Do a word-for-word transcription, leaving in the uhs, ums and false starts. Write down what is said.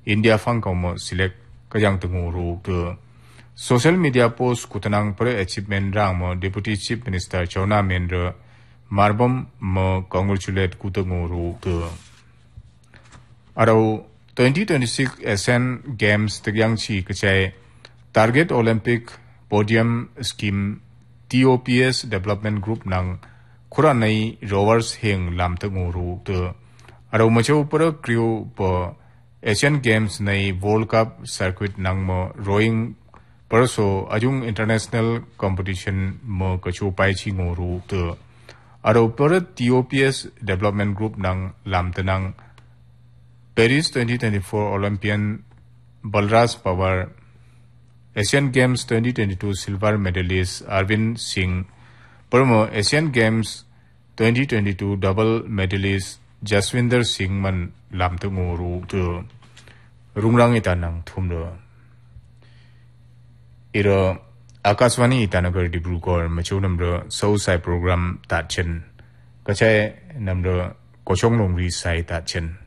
India fang kaumo select kajang tenguru ke social media post kutanang per achievement rang mo Deputy Chief Minister Chona Mendra marbom mo congratulate kutanguru ke arau twenty twenty-six Asian Games teryang chi kecai Target Olympic Podium Scheme T O P S Development Group nang kuranai rowers heng lam tenguru te arau macau per crew po Asian Games nei World Cup circuit nang mo rowing perso ajung international competition mo kacupai chi nguru te arau per T O P S Development Group nang lam tenang Paris twenty twenty-four Olympian Balraj Pawar Asian Games twenty twenty-two silver medalist Arvind Singh Permo Asian Games twenty twenty-two double medalist Jaswinder Singh man lam tenguru tu rungrang itanang thumdo iro Akashvani itanagar Dibrugarh machu namro so sai program tachen kachai namro kochong longri sai tachen